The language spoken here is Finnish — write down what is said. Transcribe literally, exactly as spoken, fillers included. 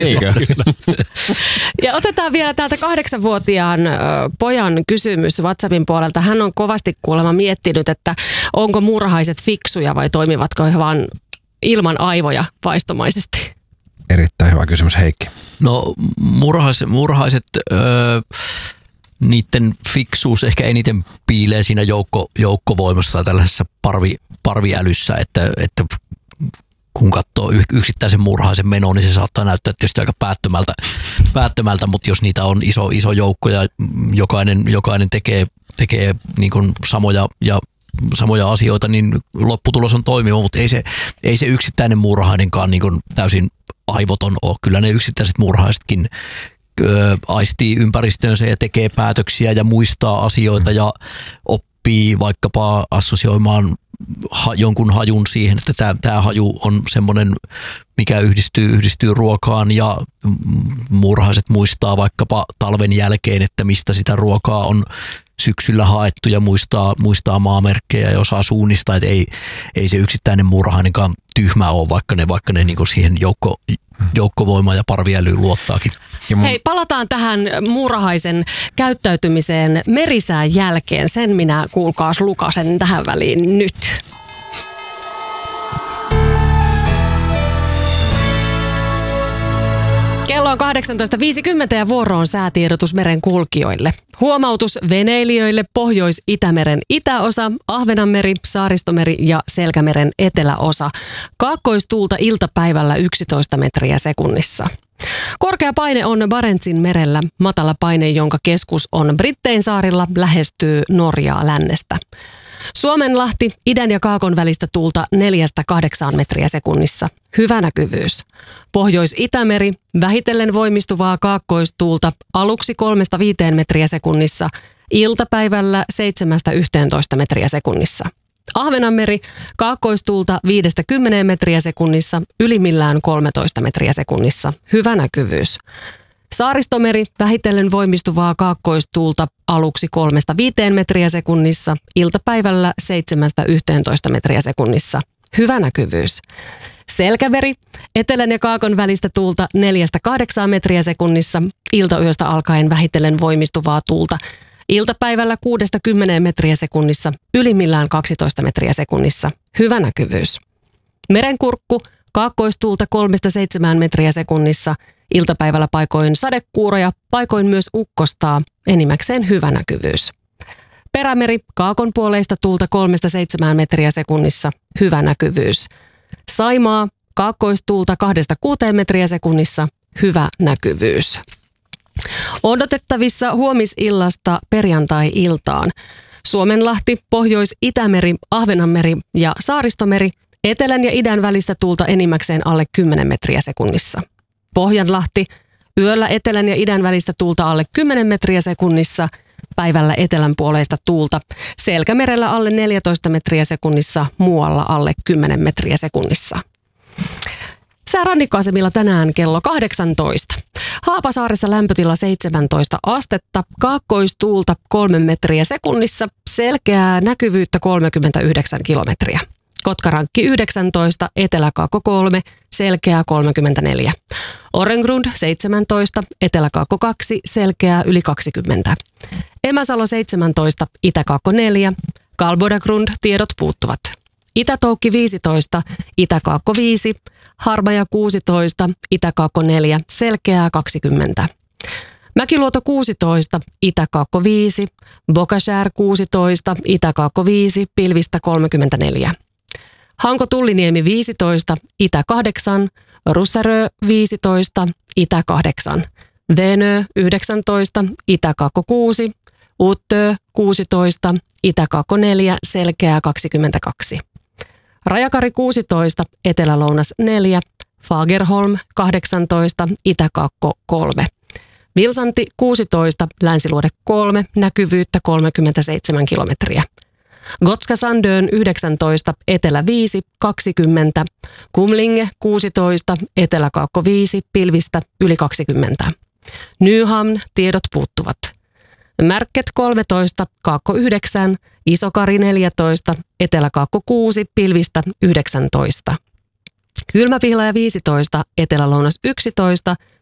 Eikö? Ja otetaan vielä täältä kahdeksanvuotiaan ö, pojan kysymys WhatsAppin puolelta. Hän on kovasti kuulemma miettinyt, että onko muurahaiset fiksuja vai toimivatko he vaan ilman aivoja vaistomaisesti? Erittäin hyvä kysymys, Heikki. No murhaiset, murhaiset öö, niiden fiksuus ehkä eniten piilee siinä joukko, joukkovoimassa tai tällaisessa parvi, parviälyssä, että, että kun katsoo yksittäisen murhaisen menoa, niin se saattaa näyttää tietysti aika päättömältä, päättömältä, mutta jos niitä on iso, iso joukko ja jokainen, jokainen tekee, tekee niin kuin samoja, ja, samoja asioita, niin lopputulos on toimiva, mutta ei se, ei se yksittäinen murhainenkaan niin kuin täysin aivoton ole. Kyllä ne yksittäiset murhaisetkin ö, aistii ympäristöönsä ja tekee päätöksiä ja muistaa asioita ja oppii vaikkapa assosioimaan ha, jonkun hajun siihen, että tämä haju on semmoinen, mikä yhdistyy, yhdistyy ruokaan ja murhaiset muistaa vaikkapa talven jälkeen, että mistä sitä ruokaa on syksyllä haettu ja muistaa, muistaa maamerkkejä ja osaa suunnistaa, että ei, ei se yksittäinen murhainenkaan tyhmä ole, vaikka ne, vaikka ne niinku siihen joukko, joukkovoimaan ja parviälyyn luottaakin. Mun... Hei, palataan tähän muurahaisen käyttäytymiseen merisään jälkeen. Sen minä kuulkaas lukasen tähän väliin nyt. Kello on kahdeksantoista viisikymmentä ja vuoro on säätiedotus meren kulkijoille. Huomautus veneilijöille Pohjois-Itämeren itäosa, Ahvenanmeri, Saaristomeri ja Selkämeren eteläosa. Kaakkoistuulta iltapäivällä yksitoista metriä sekunnissa. Korkea paine on Barentsin merellä. Matala paine, jonka keskus on Brittein saarilla, lähestyy Norjaa lännestä. Suomenlahti, idän ja kaakon välistä tuulta neljästä kahdeksaan metriä sekunnissa. Hyvä näkyvyys. Pohjois-Itämeri, vähitellen voimistuvaa kaakkoistuulta aluksi kolmesta viiteen metriä sekunnissa. Iltapäivällä seitsemästä yhteentoista metriä sekunnissa. Ahvenanmeri, kaakkoistuulta viidestä kymmeneen metriä sekunnissa, ylimmillään kolmetoista metriä sekunnissa. Hyvä näkyvyys. Saaristomeri, vähitellen voimistuvaa kaakkoistuulta aluksi kolmesta viiteen metriä sekunnissa, iltapäivällä seitsemästä yhteentoista metriä sekunnissa. Hyvä näkyvyys. Selkämeri, etelän ja kaakon välistä tuulta neljästä kahdeksaan metriä sekunnissa, iltayöstä alkaen vähitellen voimistuvaa tuulta. Iltapäivällä kuudesta kymmeneen metriä sekunnissa, ylimmillään kaksitoista metriä sekunnissa. Hyvä näkyvyys. Merenkurkku, kaakkoistuulta kolmesta seitsemään metriä sekunnissa, iltapäivällä paikoin sadekuuroja, paikoin myös ukkostaa, enimmäkseen hyvä näkyvyys. Perämeri, kaakon puoleista tuulta kolmesta seitsemään metriä sekunnissa, hyvä näkyvyys. Saimaa, kaakkoistuulta kahdesta kuuteen metriä sekunnissa, hyvä näkyvyys. Odotettavissa huomisillasta perjantai-iltaan. Suomenlahti, Pohjois-Itämeri, Ahvenanmeri ja Saaristomeri, etelän ja idän välistä tuulta enimmäkseen alle kymmenen metriä sekunnissa. Pohjanlahti, yöllä etelän ja idän välistä tuulta alle kymmenen metriä sekunnissa, päivällä etelän puoleista tuulta. Selkämerellä alle neljätoista metriä sekunnissa, muualla alle kymmenen metriä sekunnissa. Sää rannikkoasemilla tänään kello kahdeksantoista. Haapasaaressa lämpötila seitsemäntoista astetta, kaakkoistuulta kolme metriä sekunnissa, selkeää näkyvyyttä kolmekymmentäyhdeksän kilometriä. Kotkarankki yhdeksäntoista, Eteläkaakko kolme, selkeää kolmekymmentäneljä. Orengrund seitsemäntoista, Eteläkaakko kaksi, selkeää yli kaksikymmentä. Emäsalo seitsemäntoista, Itäkaakko neljä, Kalbodagrund tiedot puuttuvat. Itätoukki viisitoista, Itäkaakko viisi, Harmaja kuusitoista, Itäkaakko neljä, selkeää kaksikymmentä. Mäkiluoto kuusitoista, Itäkaakko viisi, Bokashär kuusitoista, Itäkaakko viisi, pilvistä kolmekymmentäneljä. Hanko Tulliniemi viisitoista, Itä kahdeksan, Russarö viisitoista, Itä kahdeksan. Venö yhdeksäntoista, Itäkaakko kuusi, Uttö kuusitoista, Itäkaakko neljä, selkeää kaksikymmentäkaksi. Rajakari kuusitoista, Etelä-Lounas neljä, Fagerholm kahdeksantoista, Itäkaakko kolme. Vilsanti kuusitoista, Länsiluode kolme, näkyvyyttä kolmekymmentäseitsemän kilometriä. Gotska Sandön yhdeksäntoista, Etelä viisi, kaksikymmentä. Kumlinge kuusitoista, Eteläkaakko viisi, pilvistä yli kaksikymmentä. Nyhamn tiedot puuttuvat. Märket kolmetoista, Kaakko yhdeksän, Isokari neljätoista, Eteläkaakko kuusi, pilvistä yhdeksäntoista. Kylmäpihlaja viisitoista, Etelä-Lounas yksitoista,